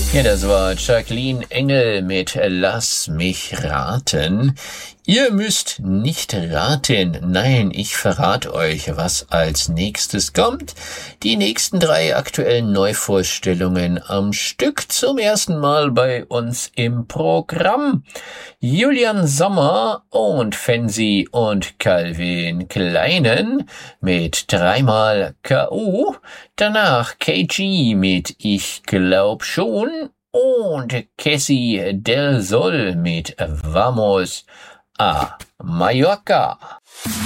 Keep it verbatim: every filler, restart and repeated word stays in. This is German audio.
Ja, das war Jacqueline Engel mit Lass mich raten. Ihr müsst nicht raten. Nein, ich verrate euch, was als nächstes kommt. Die nächsten drei aktuellen Neuvorstellungen am Stück zum ersten Mal bei uns im Programm. Julian Sommer und Fenzi und Calvin Kleinen mit dreimal K O. Danach K G mit Ich glaub schon. Und Cassie Del Sol mit Vamos a Mallorca.